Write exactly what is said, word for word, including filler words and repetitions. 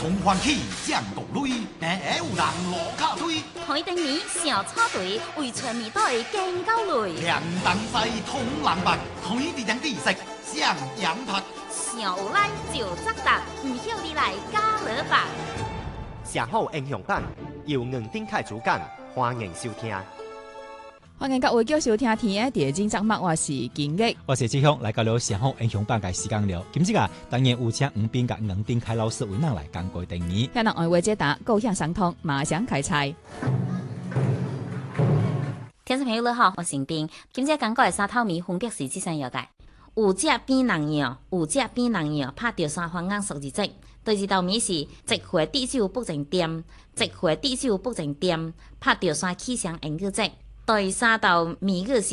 从欢起降国雷，下有人落卡堆。 开灯谜小草堆，为全面队见到累。 凉东西通人白，开啲人知识上洋拍。 上有咱就作答，唔晓你来加勒吧。 上好英雄榜由黄丁凯主讲，欢迎收听。 欢迎各位继续收听《天的地精节目》，我是金玉， 我是志雄，来到了上好英雄榜嘅时间了。今次啊，当然有请黄斌甲黄丁凯老师为咱来讲过定义。 向人爱为解答，高向相通，马上开猜。 听众朋友你好，我是丁。今次讲过的三套谜分别是这三样嘅：有只变人样，有只变人样，拍到三方眼数字字。第二道谜是一回地手不成点，一回地手不成点，拍到三起上英语字。第三道谜语是